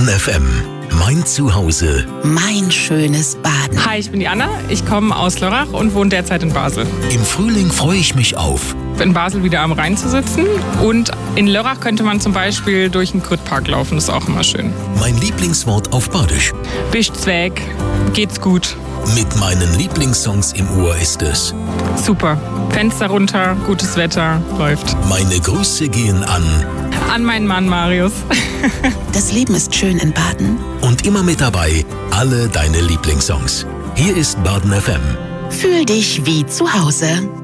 Baden FM. Mein Zuhause. Mein schönes Baden. Hi, ich bin die Anna. Ich komme aus Lörrach und wohne derzeit in Basel. Im Frühling freue ich mich auf. In Basel wieder am Rhein zu sitzen. Und in Lörrach könnte man zum Beispiel durch den Grüttpark laufen. Das ist auch immer schön. Mein Lieblingswort auf Badisch. Bischt's weg. Geht's gut. Mit meinen Lieblingssongs im Ohr ist es. Super. Fenster runter, gutes Wetter, läuft. Meine Grüße gehen an meinen Mann Marius. Das Leben ist schön in Baden. Und immer mit dabei alle deine Lieblingssongs. Hier ist Baden FM. Fühl dich wie zu Hause.